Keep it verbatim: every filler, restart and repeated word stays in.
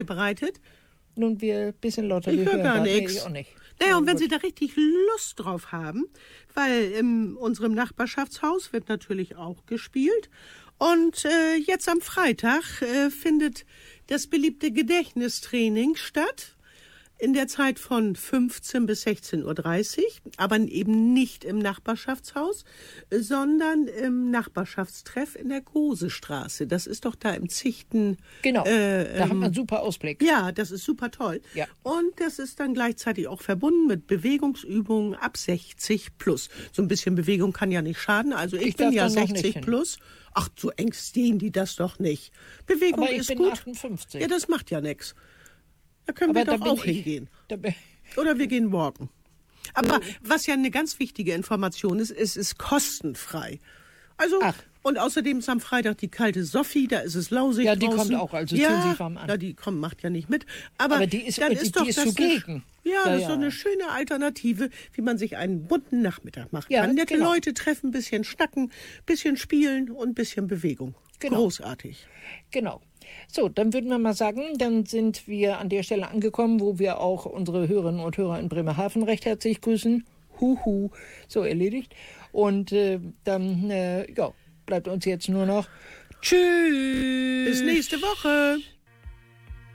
bereitet. Nun, wir ein bisschen lauter. Ich höre gar nichts. Nee, ich auch nicht. Naja, und wenn gut. Sie da richtig Lust drauf haben, weil in unserem Nachbarschaftshaus wird natürlich auch gespielt. Und äh, jetzt am Freitag äh, findet das beliebte Gedächtnistraining statt. In der Zeit von fünfzehn bis sechzehn Uhr dreißig, aber eben nicht im Nachbarschaftshaus, sondern im Nachbarschaftstreff in der Gosestraße. Das ist doch da im Zichten. Genau, äh, da ähm, haben wir einen super Ausblick. Ja, das ist super toll. Ja. Und das ist dann gleichzeitig auch verbunden mit Bewegungsübungen ab sechzig plus. So ein bisschen Bewegung kann ja nicht schaden. Also ich, Ich bin darf ja dann noch nicht sechzig hin. plus. Ach, so ängstigen die das doch nicht. Bewegung Aber ich ist bin gut. achtundfünfzig. Ja, das macht ja nichts. Da können Aber wir da doch bin auch ich, hingehen. Da bin, Oder wir gehen walken. Aber was ja eine ganz wichtige Information ist, es ist kostenfrei. Also, Ach. und außerdem ist am Freitag die kalte Sophie, da ist es lausig Ja, die draußen. kommt auch, also ja, ziehen Sie warm an. Ja, die kommt, macht ja nicht mit. Aber, Aber die ist- dann die- ist die doch ist das zugegen. Eine, ja, Ja, das ist ja. doch eine schöne Alternative, wie man sich einen bunten Nachmittag machen Ja, kann. Nette genau. Leute treffen, ein bisschen schnacken, ein bisschen spielen und ein bisschen Bewegung. Genau. Großartig. Genau. So, dann würden wir mal sagen, dann sind wir an der Stelle angekommen, wo wir auch unsere Hörerinnen und Hörer in Bremerhaven recht herzlich grüßen. Huhu, so erledigt. Und äh, dann äh, ja, bleibt uns jetzt nur noch Tschüss. Bis nächste Woche.